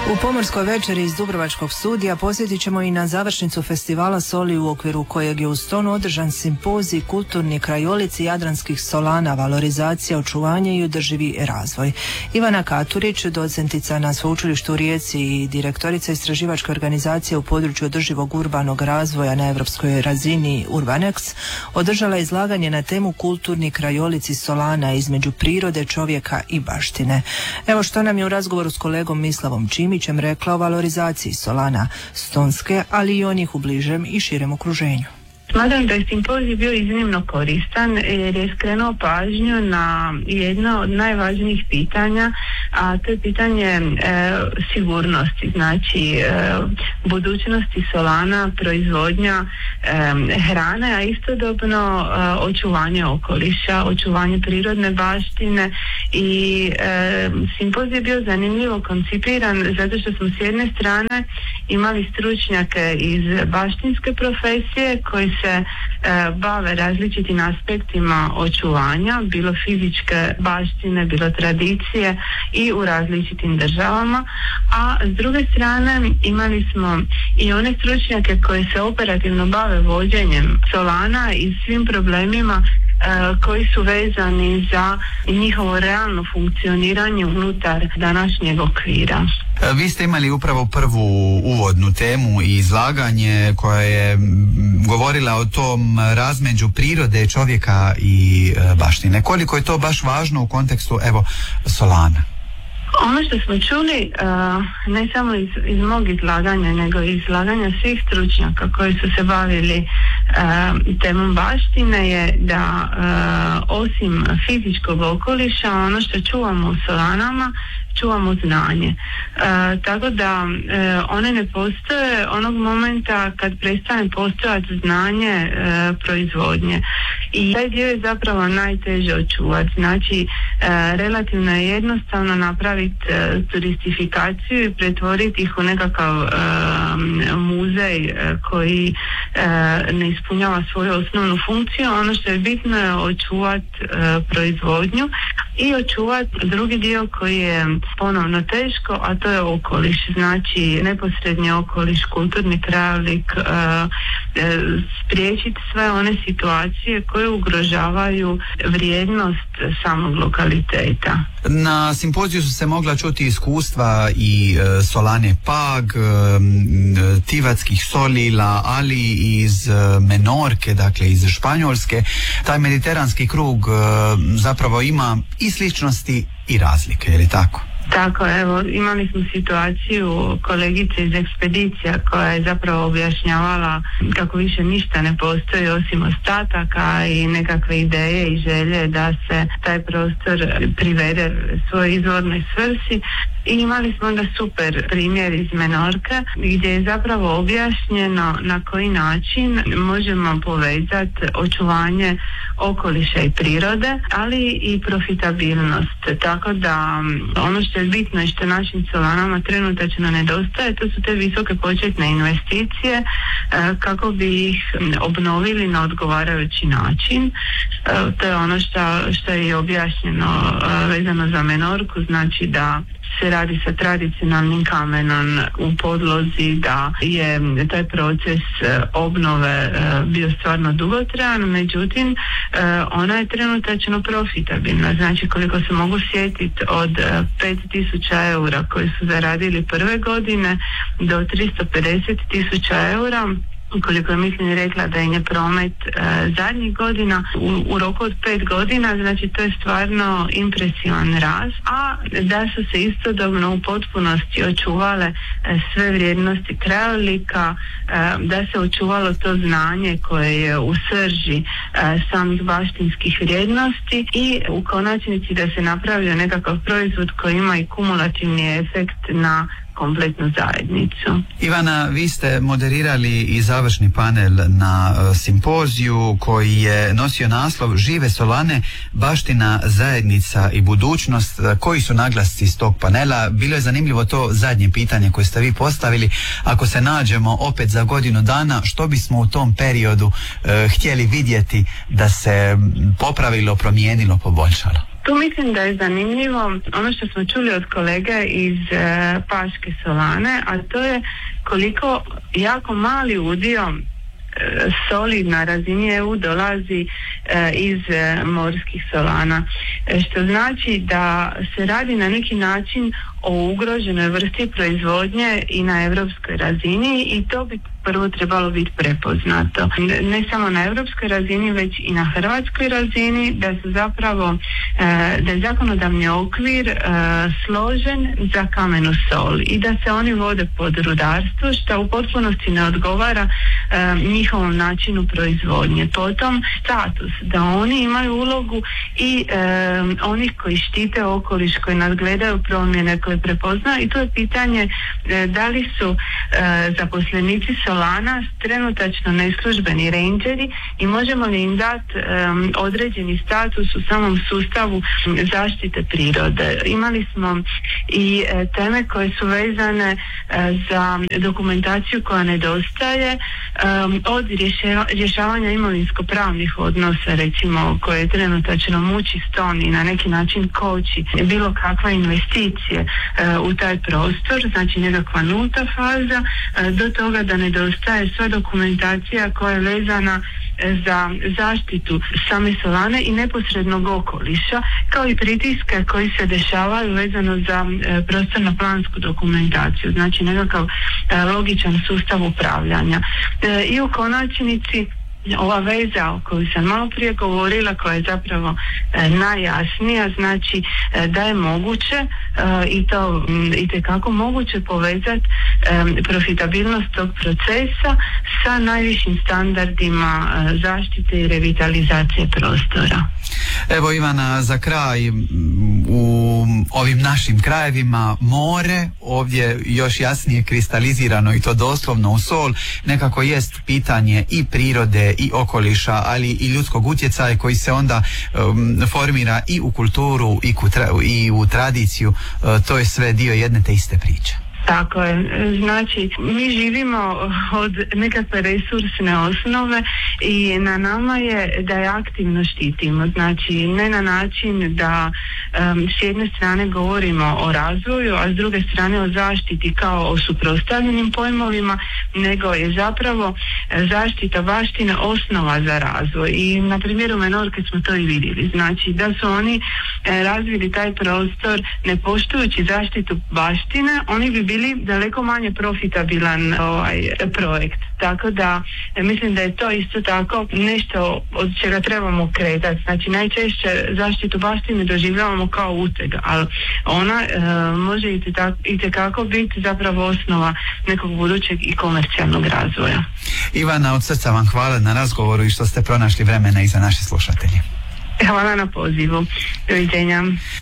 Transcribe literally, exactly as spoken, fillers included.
U Pomorskoj večeri iz Dubrovačkog studija posjetit ćemo i na završnicu festivala Soli u okviru kojeg je u Stonu održan simpozij Kulturni krajolici jadranskih solana, valorizacija, očuvanje i održivi razvoj. Ivana Katurić, docentica na Sveučilištu u Rijeci i direktorica istraživačke organizacije u području održivog urbanog razvoja na europskoj razini Urbanex, održala je izlaganje na temu Kulturni krajolici solana između prirode, čovjeka i baštine. Evo što nam je u razgovoru s kolegom Mislavom Čimićem rekla o valorizaciji solana stonske, ali i onih u bližem i širem okruženju. Smatram da je simpozij bio iznimno koristan jer je skrenuo pažnju na jedno od najvažnijih pitanja, a to je pitanje e, sigurnosti, znači e, budućnosti solana, proizvodnja e, hrane, a istodobno e, očuvanje okoliša, očuvanje prirodne baštine i e, simpozij je bio zanimljivo koncipiran zato što smo s jedne strane imali stručnjake iz baštinske profesije koji se e, bave različitim aspektima očuvanja, bilo fizičke baštine, bilo tradicije i u različitim državama, a s druge strane imali smo i one stručnjake koji se operativno bave vođenjem solana i svim problemima e, koji su vezani za njihovo realno funkcioniranje unutar današnjeg okvira. Vi ste imali upravo prvu uvodnu temu i izlaganje koja je govorila o tom razmeđu prirode, čovjeka i baštine. Koliko je to baš važno u kontekstu, evo, solana? Ono što smo čuli, uh, ne samo iz, iz mog izlaganja, nego iz izlaganja svih stručnjaka koji su se bavili uh, temom baštine je da uh, osim fizičkog okoliša, ono što čuvamo u solanama, čuvamo znanje. E, tako da e, one ne postoje onog momenta kad prestane postojati znanje e, proizvodnje. I taj dio je zapravo najteže očuvati. Znači, e, relativno je jednostavno napraviti e, turistifikaciju i pretvoriti ih u nekakav e, muzej e, koji e, ne ispunjava svoju osnovnu funkciju. Ono što je bitno je očuvati e, proizvodnju i očuvati drugi dio koji je ponovno teško, a to je okoliš. Znači, neposredni okoliš, kulturni krajolik, e, e, spriječiti sve one situacije koje ugrožavaju vrijednost samog lokaliteta. Na simpoziju su se mogla čuti iskustva i e, solane Pag, e, tivatskih solila, ali i iz e, Menorke, dakle iz Španjolske. Taj mediteranski krug e, zapravo ima i sličnosti i razlike, je li tako? Tako, evo, imali smo situaciju kolegice iz ekspedicija koja je zapravo objašnjavala kako više ništa ne postoji osim ostataka i nekakve ideje i želje da se taj prostor privede svojoj izvornoj svrsi. I imali smo onda super primjer iz Menorke gdje je zapravo objašnjeno na koji način možemo povezati očuvanje okoliša i prirode, ali i profitabilnost. Tako da ono što je bitno i što našim solanama trenutačno nedostaje, to su te visoke početne investicije kako bi ih obnovili na odgovarajući način. To je ono što, što je objašnjeno vezano za Menorku, znači da se radi sa tradicionalnim kamenom u podlozi, da je taj proces obnove bio stvarno dugotrajan, međutim ona je trenutačno profitabilna. Znači, koliko se mogu sjetiti, od pet tisuća eura koji su zaradili prve godine do tristo pedeset tisuća eura, koliko je mislim rekla da im je promet e, zadnjih godina u, u roku od pet godina, znači to je stvarno impresivan rast, a da su se istodobno u potpunosti očuvale e, sve vrijednosti krajolika, e, da se očuvalo to znanje koje je u srži e, samih baštinskih vrijednosti i u konačnici da se napravio nekakav proizvod koji ima i kumulativni efekt na kompletnu zajednicu. Ivana, vi ste moderirali i završni panel na uh, simpoziju koji je nosio naslov Žive solane, baština, zajednica i budućnost. Koji su naglasci iz tog panela? Bilo je zanimljivo to zadnje pitanje koje ste vi postavili. Ako se nađemo opet za godinu dana, što bismo u tom periodu uh, htjeli vidjeti da se popravilo, promijenilo, poboljšalo? Tu mislim da je zanimljivo ono što smo čuli od kolege iz e, Paške solane, a to je koliko jako mali udio soli na razini E U dolazi e, iz e, morskih solana, e, što znači da se radi na neki način o ugroženoj vrsti proizvodnje i na europskoj razini i to bi prvo trebalo biti prepoznato. Ne samo na europskoj razini, već i na hrvatskoj razini, da su zapravo e, da je zakonodavni okvir e, složen za kamenu sol i da se oni vode pod rudarstvo, što u potpunosti ne odgovara e, njihovom načinu proizvodnje. Potom status da oni imaju ulogu i e, onih koji štite okoliš, koji nadgledaju promjene, koje prepoznaju, i to je pitanje e, da li su e, zaposlenici solana trenutačno neslužbeni rangeri i možemo li im dati um, određeni status u samom sustavu zaštite prirode. Imali smo i e, teme koje su vezane e, za dokumentaciju koja nedostaje, um, od rješava, rješavanja imovinsko-pravnih odnosa, recimo, koje trenutačno muči Ston i na neki način koči bilo kakva investicije e, u taj prostor, znači nekakva nulta faza, e, do toga da nedostaje sva dokumentacija koja je vezana za zaštitu same solane i neposrednog okoliša, kao i pritiske koji se dešavaju vezano za e, prostorno-plansku dokumentaciju, znači nekakav e, logičan sustav upravljanja. E, I u konačnici ova veza o kojoj sam malo prije govorila, koja je zapravo e, najjasnija, znači e, da je moguće e, i to itekako moguće povezati e, profitabilnost tog procesa sa najvišim standardima e, zaštite i revitalizacije prostora. Evo, Ivana, za kraj, u ovim našim krajevima more, ovdje još jasnije kristalizirano i to doslovno u sol, nekako jest pitanje i prirode i okoliša, ali i ljudskog utjecaja koji se onda um, formira i u kulturu i, kutra, i u tradiciju. Uh, to je sve dio jedne te iste priče. Tako je, znači mi živimo od nekakve resursne osnove i na nama je da je aktivno štitimo, znači ne na način da um, s jedne strane govorimo o razvoju, a s druge strane o zaštiti kao o suprotstavljenim pojmovima, nego je zapravo zaštita baštine osnova za razvoj. I na primjeru Menorke smo to i vidjeli, znači da su oni e, razvili taj prostor ne poštujući zaštitu baštine, oni bi bili daleko manje profitabilan ovaj projekt. Tako da mislim da je to isto tako nešto od čega trebamo kretati. Znači najčešće zaštitu baštine doživljavamo kao uteg, ali ona e, može itekako biti zapravo osnova nekog budućeg i komercijalnog razvoja. Ivana, od srca vam hvala na razgovoru i što ste pronašli vremena i za naše slušatelje. Hvala na pozivu. Doviđenja.